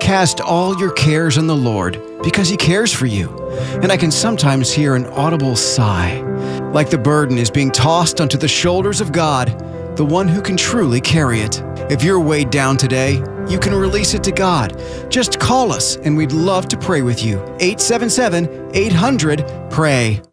Cast all your cares on the Lord, because He cares for you. And I can sometimes hear an audible sigh, like the burden is being tossed onto the shoulders of God, the one who can truly carry it. If you're weighed down today, you can release it to God. Just call us and we'd love to pray with you. 877-800-PRAY.